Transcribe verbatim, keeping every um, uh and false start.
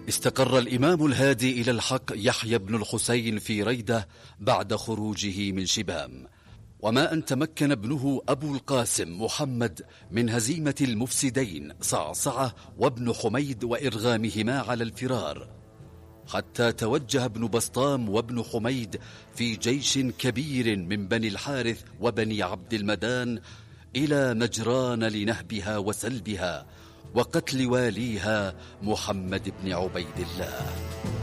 استقر الإمام الهادي إلى الحق يحيى بن الحسين في ريدة بعد خروجه من شبام، وما أن تمكن ابنه أبو القاسم محمد من هزيمة المفسدين صعصعة وابن حميد وإرغامهما على الفرار، حتى توجه ابن بسطام وابن حميد في جيش كبير من بني الحارث وبني عبد المدان إلى نجران لنهبها وسلبها وقتل واليها محمد بن عبيد الله.